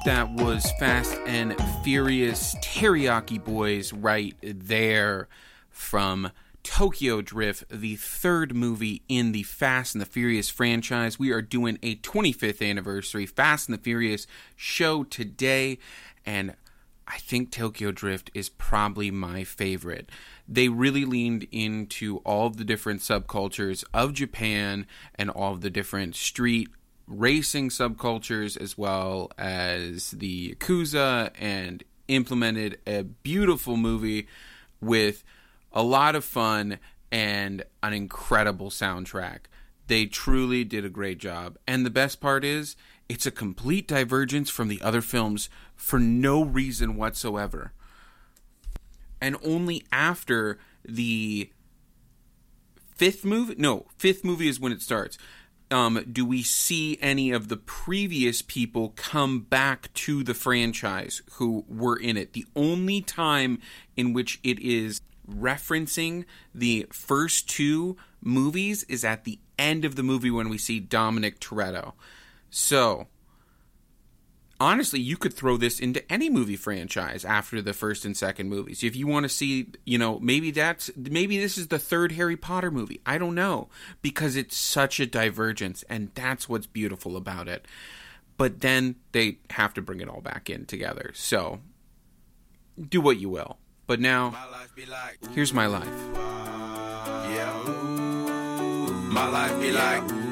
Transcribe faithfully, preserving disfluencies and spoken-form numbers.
That was Fast and Furious Teriyaki Boys right there from Tokyo Drift, the third movie in the Fast and the Furious franchise. We are doing a twenty-fifth anniversary Fast and the Furious show today, and I think Tokyo Drift is probably my favorite. They really leaned into all of the different subcultures of Japan and all of the different street racing subcultures, as well as the Yakuza, and implemented a beautiful movie with a lot of fun and an incredible soundtrack. They truly did a great job. And the best part is, it's a complete divergence from the other films for no reason whatsoever. And only after the fifth movie, no, fifth movie is when it starts, um, do we see any of the previous people come back to the franchise who were in it. The only time in which it is referencing the first two movies is at the end of the movie when we see Dominic Toretto. So, honestly, you could throw this into any movie franchise after the first and second movies. If you want to see, you know, maybe that's, maybe this is the third Harry Potter movie. I don't know, because it's such a divergence, and that's what's beautiful about it. But then they have to bring it all back in together. So, do what you will. But now, here's my life. Yeah. My life be like